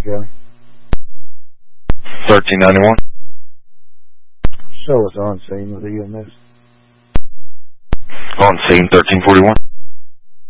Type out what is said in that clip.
County. 1391. Show us on scene with EMS. On scene 1341.